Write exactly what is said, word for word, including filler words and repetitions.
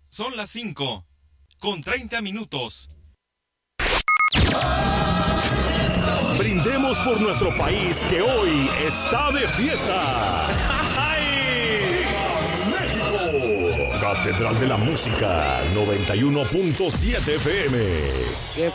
Son las cinco, con treinta minutos. Brindemos por nuestro país que hoy está de fiesta. ¡Viva México! Catedral de la Música, noventa y uno punto siete F M.